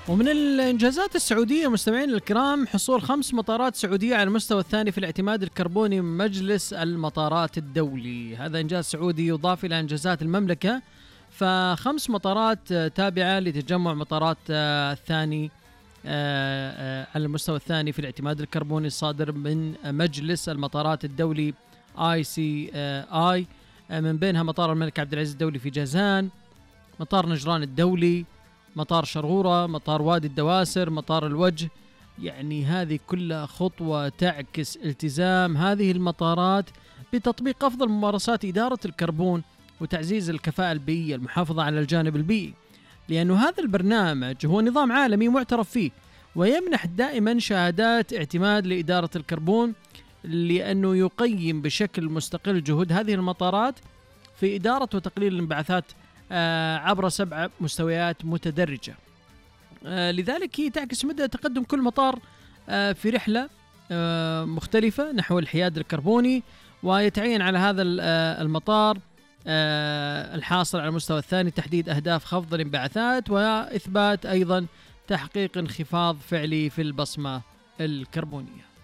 ومن الإنجازات السعودية مستمعين الكرام حصول 5 مطارات سعودية على المستوى الثاني في الاعتماد الكربوني من مجلس المطارات الدولي. هذا إنجاز سعودي يضاف إلى إنجازات المملكة، ف5 مطارات تابعة لتجمع مطارات الثاني على المستوى الثاني في الاعتماد الكربوني الصادر من مجلس المطارات الدولي ICAI، من بينها مطار الملك عبد العزيز الدولي في جازان، مطار نجران الدولي، مطار شرغورة، مطار وادي الدواسر، مطار الوجه. يعني هذه كلها خطوة تعكس التزام هذه المطارات بتطبيق أفضل ممارسات إدارة الكربون وتعزيز الكفاءة البيئية، المحافظة على الجانب البيئي، لأنه هذا البرنامج هو نظام عالمي معترف فيه ويمنح دائما شهادات اعتماد لإدارة الكربون، لأنه يقيم بشكل مستقل جهود هذه المطارات في إدارة وتقليل الانبعاثات عبر 7 مستويات متدرجة. لذلك هي تعكس مدى تقدم كل مطار في رحلة مختلفة نحو الحياد الكربوني، ويتعين على هذا المطار الحاصل على المستوى الثاني تحديد أهداف خفض الانبعاثات وإثبات أيضا تحقيق انخفاض فعلي في البصمة الكربونية.